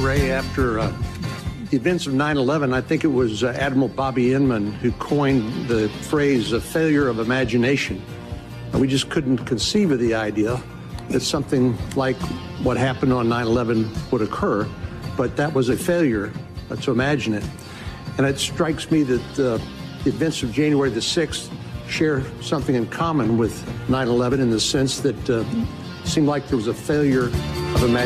Ray, after the events of 9/11, I think it was Admiral Bobby Inman who coined the phrase, a failure of imagination. And we just couldn't conceive of the idea that something like what happened on 9/11 would occur, but that was a failure to imagine it. And it strikes me that the events of January the 6th share something in common with 9/11 in the sense that it seemed like there was a failure of imagination.